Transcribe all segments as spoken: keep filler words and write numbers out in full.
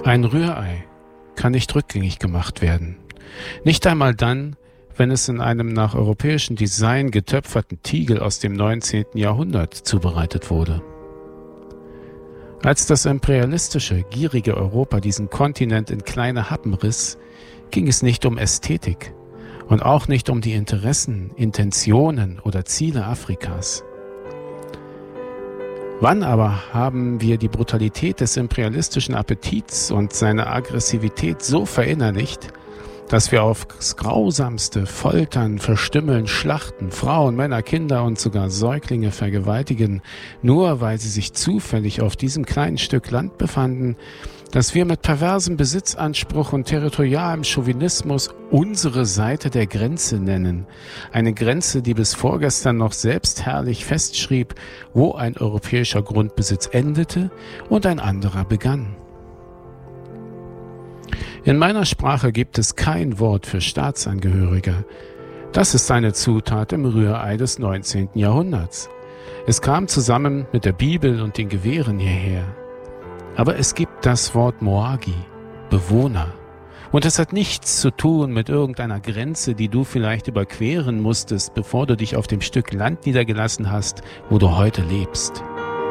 Ein Rührei kann nicht rückgängig gemacht werden. Nicht einmal dann, wenn es in einem nach europäischem Design getöpferten Tiegel aus dem neunzehnten Jahrhundert zubereitet wurde. Als das imperialistische, gierige Europa diesen Kontinent in kleine Happen riss, ging es nicht um Ästhetik und auch nicht um die Interessen, Intentionen oder Ziele Afrikas. Wann aber haben wir die Brutalität des imperialistischen Appetits und seine Aggressivität so verinnerlicht, dass wir aufs Grausamste foltern, verstümmeln, schlachten, Frauen, Männer, Kinder und sogar Säuglinge vergewaltigen, nur weil sie sich zufällig auf diesem kleinen Stück Land befanden, das wir mit perversem Besitzanspruch und territorialem Chauvinismus unsere Seite der Grenze nennen. Eine Grenze, die bis vorgestern noch selbstherrlich festschrieb, wo ein europäischer Grundbesitz endete und ein anderer begann. In meiner Sprache gibt es kein Wort für Staatsangehörige. Das ist eine Zutat im Rührei des neunzehnten Jahrhunderts. Es kam zusammen mit der Bibel und den Gewehren hierher. Aber es gibt das Wort Moagi, Bewohner. Und es hat nichts zu tun mit irgendeiner Grenze, die du vielleicht überqueren musstest, bevor du dich auf dem Stück Land niedergelassen hast, wo du heute lebst.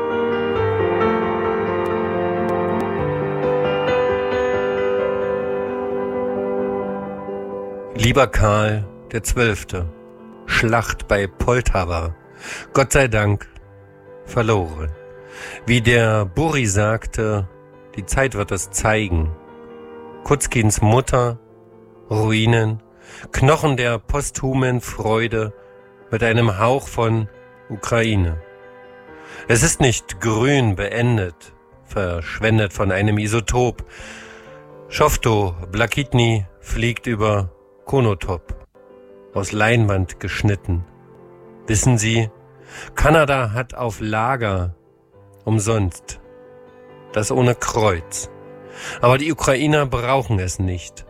Lieber Karl der Zwölfte, Schlacht bei Poltawa, Gott sei Dank verloren. Wie der Buri sagte, die Zeit wird es zeigen. Kutzkins Mutter, Ruinen, Knochen der posthumen Freude mit einem Hauch von Ukraine. Es ist nicht grün beendet, verschwendet von einem Isotop. Schofto Blakitny fliegt über Konotop, aus Leinwand geschnitten. Wissen Sie, Kanada hat auf Lager umsonst, das ohne Kreuz. Aber die Ukrainer brauchen es nicht.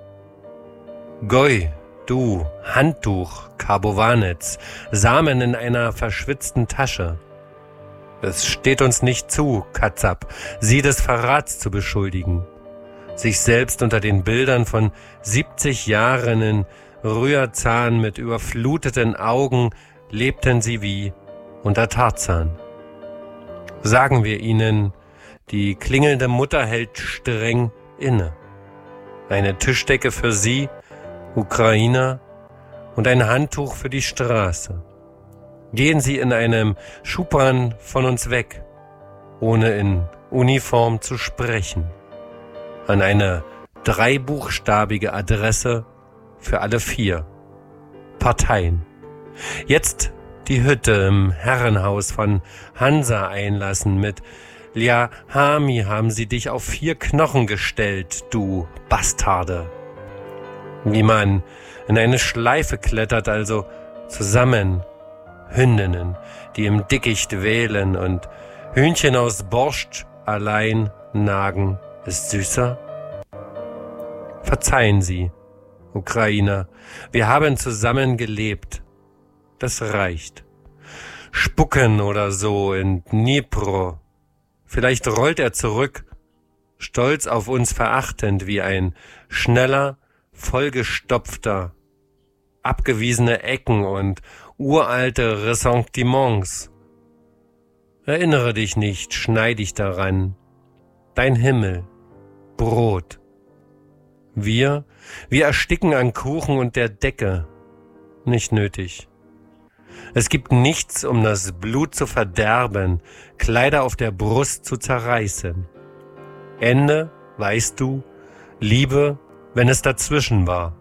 Goi, du, Handtuch, Karbovanetz, Samen in einer verschwitzten Tasche. Es steht uns nicht zu, Katzab, sie des Verrats zu beschuldigen. Sich selbst unter den Bildern von siebzig Jahren in Rührzahn mit überfluteten Augen lebten sie wie unter Tarzan. Sagen wir ihnen, die klingelnde Mutter hält streng inne. Eine Tischdecke für sie, Ukrainer, und ein Handtuch für die Straße. Gehen sie in einem Schubran von uns weg, ohne in Uniform zu sprechen. An eine dreibuchstabige Adresse für alle vier Parteien. Jetzt die Hütte im Herrenhaus von Hansa einlassen mit Lia Hami haben sie dich auf vier Knochen gestellt, du Bastarde. Wie man in eine Schleife klettert, also zusammen Hündinnen, die im Dickicht wählen und Hühnchen aus Borscht allein nagen. Ist süßer? Verzeihen Sie, Ukrainer, wir haben zusammen gelebt. Das reicht. Spucken oder so in Dnipro. Vielleicht rollt er zurück, stolz auf uns verachtend wie ein schneller, vollgestopfter, abgewiesene Ecken und uralte Ressentiments. Erinnere dich nicht, schneid dich daran. Dein Himmel, Brot. Wir, wir ersticken an Kuchen und der Decke. Nicht nötig. Es gibt nichts, um das Blut zu verderben, Kleider auf der Brust zu zerreißen. Ende, weißt du, Liebe, wenn es dazwischen war.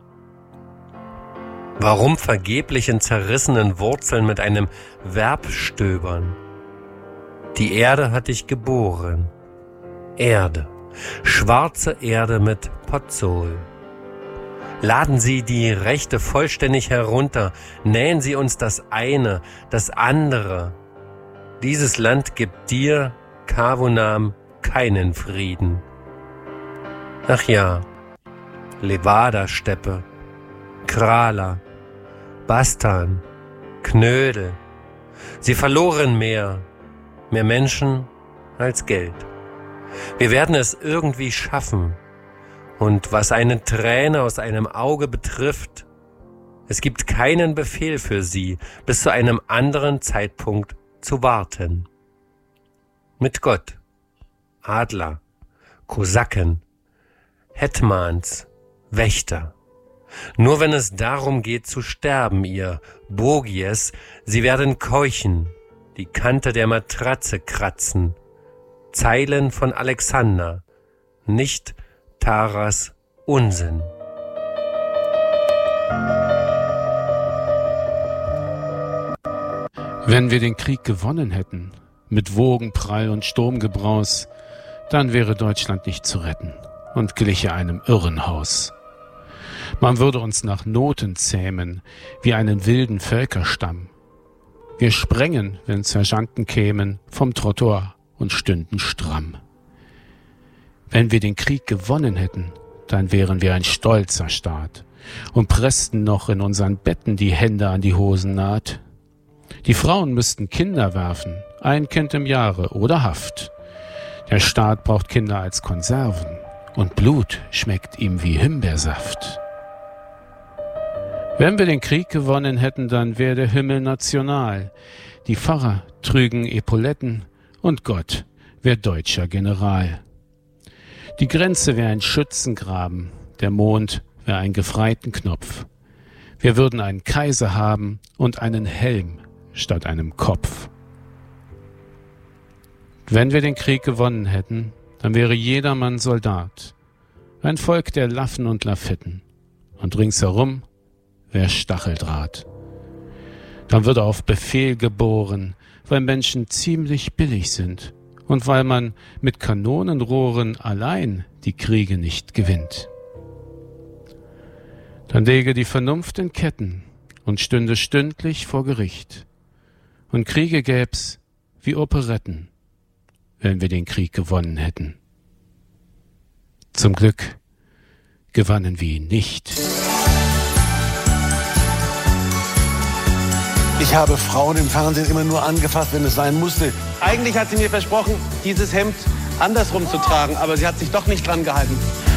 Warum vergeblich in zerrissenen Wurzeln mit einem Verb stöbern? Die Erde hat dich geboren. Erde, schwarze Erde mit Pozzol. Laden Sie die Rechte vollständig herunter, nähen Sie uns das eine, das andere. Dieses Land gibt dir, Kavunam, keinen Frieden. Ach ja, Levada-Steppe, Krala, Bastan, Knödel. Sie verloren mehr, mehr Menschen als Geld. Wir werden es irgendwie schaffen, Und was eine Träne aus einem Auge betrifft, es gibt keinen Befehl für sie, bis zu einem anderen Zeitpunkt zu warten. Mit Gott, Adler, Kosaken, Hetmans, Wächter. Nur wenn es darum geht zu sterben, ihr Bogies, sie werden keuchen, die Kante der Matratze kratzen. Zeilen von Alexander, nicht Taras Unsinn. Wenn wir den Krieg gewonnen hätten, mit Wogenprall und Sturmgebraus, dann wäre Deutschland nicht zu retten und gliche einem Irrenhaus. Man würde uns nach Noten zähmen, wie einen wilden Völkerstamm. Wir sprengen, wenn Sergeanten kämen, vom Trottoir und stünden stramm. Wenn wir den Krieg gewonnen hätten, dann wären wir ein stolzer Staat und pressten noch in unseren Betten die Hände an die Hosennaht. Die Frauen müssten Kinder werfen, ein Kind im Jahre oder Haft. Der Staat braucht Kinder als Konserven und Blut schmeckt ihm wie Himbeersaft. Wenn wir den Krieg gewonnen hätten, dann wäre der Himmel national. Die Pfarrer trügen Epauletten und Gott wäre deutscher General. Die Grenze wäre ein Schützengraben, der Mond wäre ein Gefreitenknopf. Wir würden einen Kaiser haben und einen Helm statt einem Kopf. Wenn wir den Krieg gewonnen hätten, dann wäre jedermann Soldat, ein Volk der Laffen und Lafitten, und ringsherum wäre Stacheldraht. Dann würde auf Befehl geboren, weil Menschen ziemlich billig sind und weil man mit Kanonenrohren allein die Kriege nicht gewinnt. Dann läge die Vernunft in Ketten und stünde stündlich vor Gericht. Und Kriege gäb's wie Operetten, wenn wir den Krieg gewonnen hätten. Zum Glück gewannen wir ihn nicht. Ich habe Frauen im Fernsehen immer nur angefasst, wenn es sein musste. Eigentlich hat sie mir versprochen, dieses Hemd andersrum zu tragen, aber sie hat sich doch nicht dran gehalten.